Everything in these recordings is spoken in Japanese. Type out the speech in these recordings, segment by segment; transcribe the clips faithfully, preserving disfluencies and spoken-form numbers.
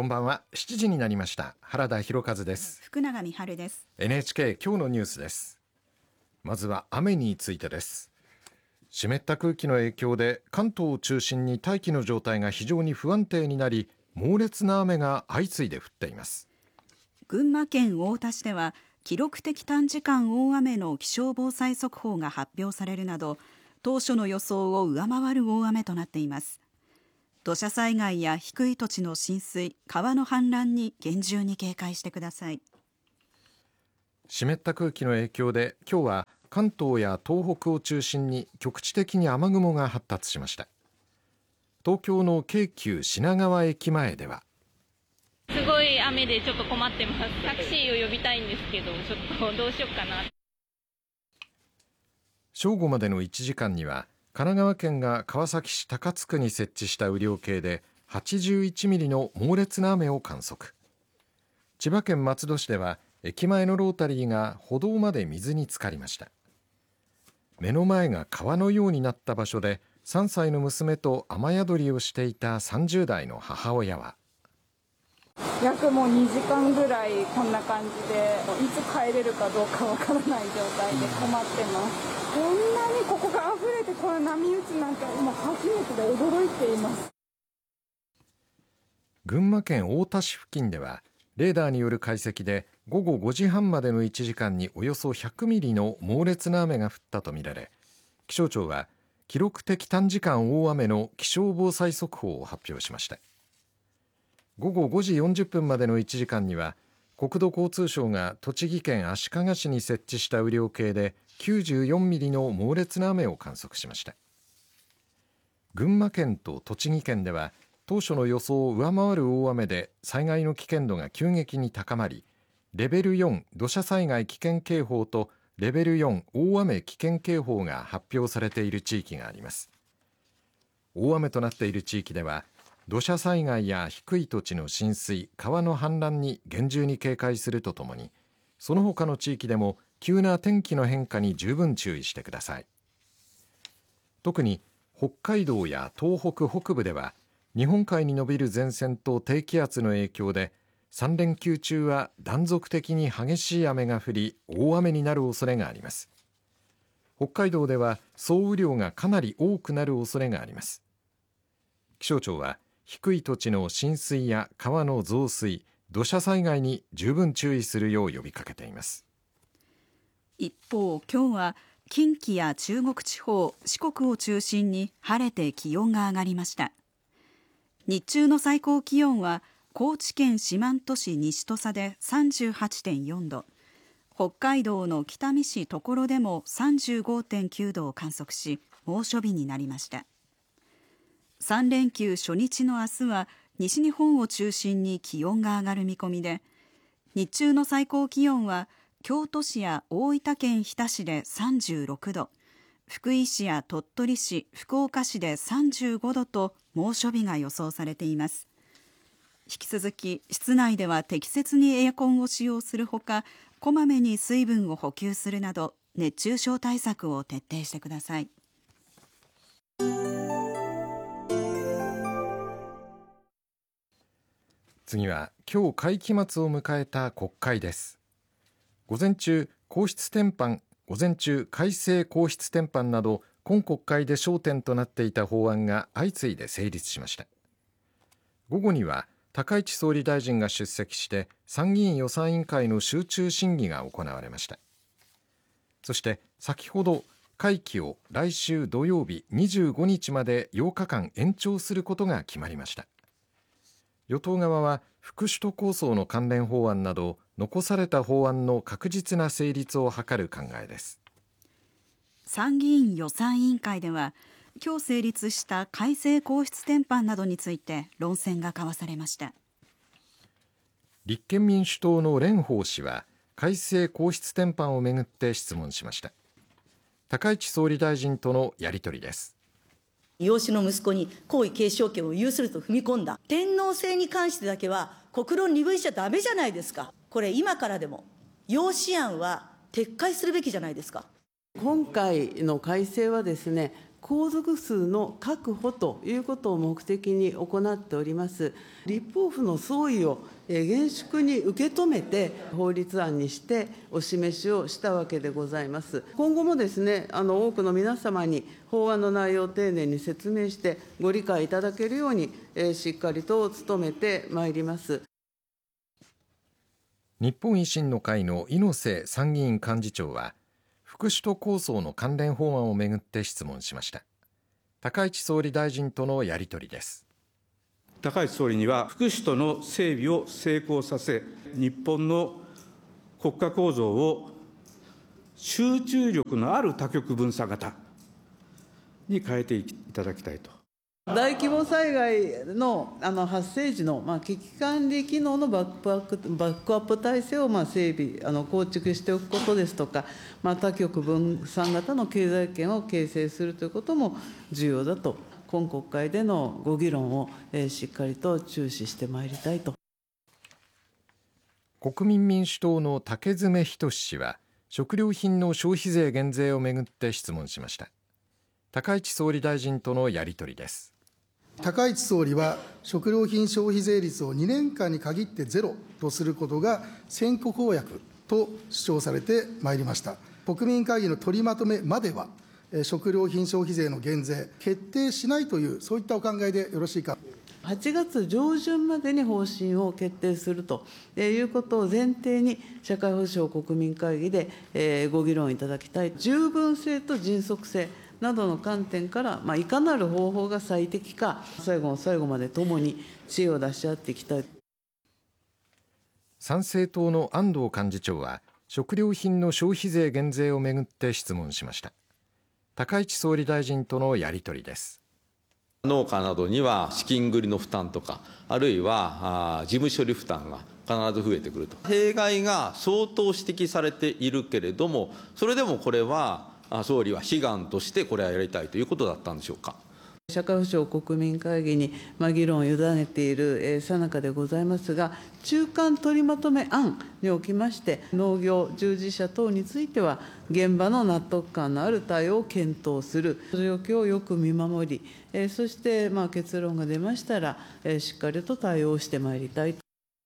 こんばんは。しちじになりました。原田博和です。 福永美春です。 エヌエイチケー 今日のニュースです。まずは雨についてです。湿った空気の影響で関東を中心に大気の状態が非常に不安定になり、猛烈な雨が相次いで降っています。 群馬県太田市では記録的短時間大雨の気象防災速報が発表されるなど、当初の予想を上回る大雨となっています。土砂災害や低い土地の浸水、川の氾濫に厳重に警戒してください。 湿った空気の影響で今日は関東や東北を中心に局地的に雨雲が発達しました。東京の京急品川駅前ではすごい雨でちょっと困ってます。タクシーを呼びたいんですけど、ちょっとどうしようかな。 正午までのいちじかんには神奈川県が川崎市高津区に設置した雨量計ではちじゅういちミリの猛烈な雨を観測。千葉県松戸市では駅前のロータリーが歩道まで水に浸かりました。目の前が川のようになった場所でさんさいの娘と雨宿りをしていたさんじゅうだいの母親は、 約もうにじかんぐらいこんな感じで、いつ帰れるかどうかわからない状態で困ってます。こんなにここが溢れて、この波打ちなんか今初めてで驚いています。 群馬県太田市付近ではレーダーによる解析でごごごじはんまでのいちじかんにおよそひゃくミリの猛烈な雨が降ったとみられ、気象庁は記録的短時間大雨の気象防災速報を発表しました。ごごごじよんじゅっぷんまでのいちじかんには国土交通省が栃木県足利市に設置した雨量計できゅうじゅうよんミリの猛烈な雨を観測しました。群馬県と栃木県では当初の予想を上回る大雨で災害の危険度が急激に高まり、レベルよん土砂災害危険警報とレベルよん大雨危険警報が発表されている地域があります。大雨となっている地域では土砂災害や低い土地の浸水、川の氾濫に厳重に警戒するとともに、その他の地域でも急な天気の変化に十分注意してください。特に北海道や東北北部では日本海に延びる前線と低気圧の影響でさん連休中は断続的に激しい雨が降り、大雨になる恐れがあります。北海道では総雨量がかなり多くなる恐れがあります。気象庁は低い土地の浸水や川の増水、土砂災害に十分注意するよう呼びかけています。 一方、今日は近畿や中国地方、四国を中心に晴れて気温が上がりました。日中の最高気温は高知県四万十市西土佐で さんじゅうはちてんよんど、北海道の北見市常呂でも さんじゅうごてんきゅうどを観測し、猛暑日になりました。さん連休初日の明日は西日本を中心に気温が上がる見込みで、日中の最高気温は京都市や大分県日田市でさんじゅうろくど、福井市や鳥取市、福岡市でさんじゅうごどと猛暑日が予想されています。引き続き室内では適切にエアコンを使用するほか、こまめに水分を補給するなど熱中症対策を徹底してください。 次は今日会期末を迎えた国会です。午前中皇室典範午前中改正皇室典範など今国会で焦点となっていた法案が相次いで成立しました。午後には高市総理大臣が出席して参議院予算委員会の集中審議が行われました。そして先ほど会期を来週土曜日にじゅうごにちまでようかかん延長することが決まりました。与党側は副首都構想の関連法案など残された法案の確実な成立を図る考えです。 参議院予算委員会では今日成立した改正皇室典範などについて論戦が交わされました。 立憲民主党の蓮舫氏は改正皇室典範をめぐって質問しました。高市総理大臣とのやり取りです。 養子の息子に皇位継承権を有すると踏み込んだ天皇制に関してだけは国論二分しちゃダメじゃないですか。これ今からでも養子案は撤回するべきじゃないですか。 今回の改正はですね、 皇族数の確保ということを目的に行っております、立法府の総意を厳粛に受け止めて、法律案にしてお示しをしたわけでございます。今後もですね、あの多くの皆様に法案の内容を丁寧に説明して、ご理解いただけるように、しっかりと努めてまいります。 日本維新の会の猪瀬参議院幹事長は、福祉都構想の関連法案をめぐって質問しました。高市総理大臣とのやり取りです。 高市総理には、福祉都の整備を成功させ、日本の国家構造を集中力のある多極分散型に変えていただきたいと。 大規模災害 の, あの発生時の、まあ、危機管理機能のバックアップバックアップ体制をまあ整備あの構築しておくことですとか、まあ、多極分散型の経済圏を形成するということも重要だと、今国会でのご議論を、えー、しっかりと注視してまいりたいと。 国民民主党の竹詰仁氏は、食料品の消費税減税をめぐって質問しました。高市総理大臣とのやり取りです。 高市総理は、食料品消費税率をにねんかんに限ってゼロとすることが選挙公約と主張されてまいりました。国民会議の取りまとめまでは、食料品消費税の減税、決定しないという、そういったお考えでよろしいか。 はちがつ上旬までに方針を決定するということを前提に、社会保障国民会議でご議論いただきたい。十分性と迅速性などの観点から、まあ、いかなる方法が最適か、最後の最後までともに知恵を出し合っていきたい。 参政党の安藤幹事長は、食料品の消費税減税をめぐって質問しました。高市総理大臣とのやり取りです。 農家などには資金繰りの負担とか、あるいは事務処理負担が必ず増えてくると、弊害が相当指摘されているけれども、それでもこれは総理は悲願としてこれはやりたいということだったんでしょうか。 社会保障国民会議に、まあ、議論を委ねているさなかでございますが、中間取りまとめ案におきまして、農業従事者等については、現場の納得感のある対応を検討する、状況をよく見守り、えー、そして、まあ、結論が出ましたら、えー、しっかりと対応してまいりたい。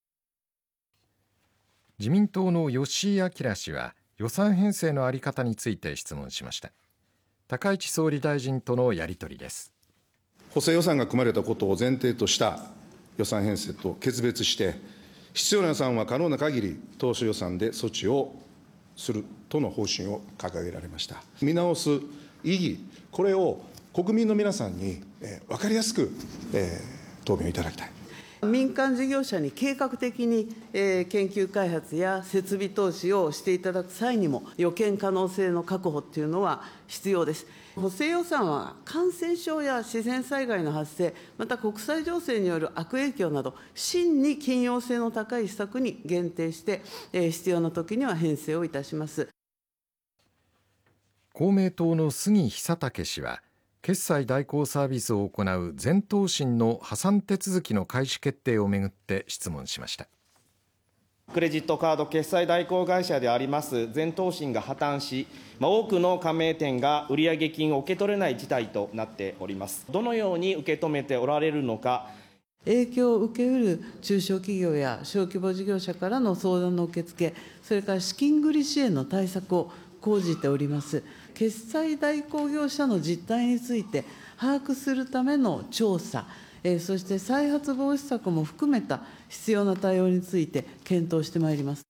自民党の吉井章氏は、予算編成の在り方について質問しました。高市総理大臣とのやり取りです。 補正予算が組まれたことを前提とした予算編成と決別して、必要な予算は可能な限り当初予算で措置をするとの方針を掲げられました。見直す意義、これを国民の皆さんに、えー、分かりやすく、えー、答弁をいただきたい。 民間事業者に計画的に、えー、研究開発や設備投資をしていただく際にも、予見可能性の確保というのは必要です。補正予算は感染症や自然災害の発生、また国際情勢による悪影響など、真に緊要性の高い施策に限定して、えー、必要なときには編成をいたします。 公明党の杉久武氏は、決済代行サービスを行う全投信の破産手続きの開始決定をめぐって質問しました。 クレジットカード決済代行会社であります全投信が破綻し、まあ、多くの加盟店が売上金を受け取れない事態となっております。どのように受け止めておられるのか。 影響を受けうる中小企業や小規模事業者からの相談の受付、それから資金繰り支援の対策を講じております。決済代行業者の実態について把握するための調査、えー、そして再発防止策も含めた必要な対応について検討してまいります。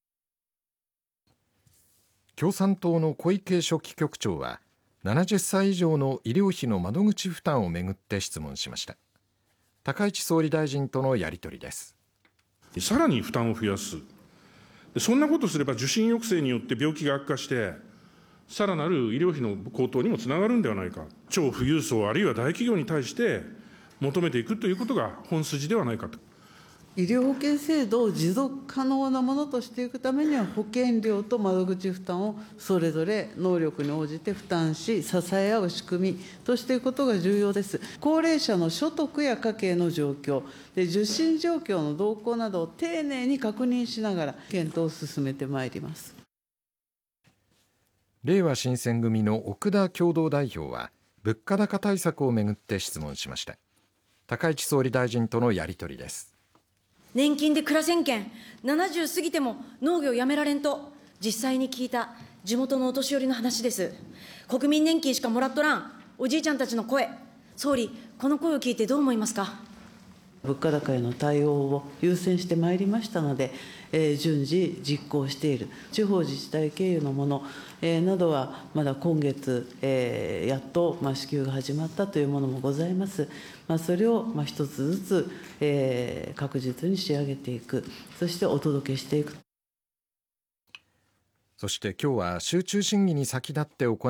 共産党の小池書記局長は、ななじゅっさい以上の医療費の窓口負担をめぐって質問しました。高市総理大臣とのやり取りです。 さらに負担を増やす、そんなことすれば受診抑制によって病気が悪化して、さらなる医療費の高騰にもつながるんではないか、超富裕層あるいは大企業に対して求めていくということが本筋ではないかと。 医療保険制度を持続可能なものとしていくためには、保険料と窓口負担をそれぞれ能力に応じて負担し、支え合う仕組みとしていくことが重要です。高齢者の所得や家計の状況で、受診状況の動向などを丁寧に確認しながら検討を進めてまいります。 れいわ新選組の奥田共同代表は、 物価高対策をめぐって質問しました。高市総理大臣とのやり取りです。 年金で暮らせんけん、ななじゅう過ぎても農業やめられんと、実際に聞いた地元のお年寄りの話です。国民年金しかもらっとらんおじいちゃんたちの声、総理、この声を聞いてどう思いますか。 物価高への対応を優先してまいりましたので、えー、順次実行している地方自治体経由のもの、えー、などはまだ今月、えー、やっと、まあ、支給が始まったというものもございます。まあ、それを、まあ、一つずつ、えー、確実に仕上げていく、そしてお届けしていく。 そして今日は集中審議に先立って行